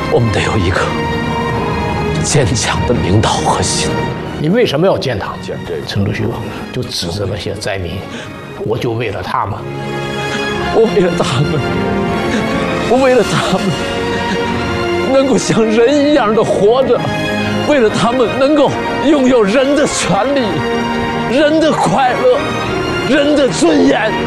我们得有一个坚强的领导和心。 你为什么要建党？陈独秀就指着那些灾民，我就为了他们， 我为了他们，我为了他们能够像人一样的活着，为了他们能够拥有人的权利、人的快乐、人的尊严。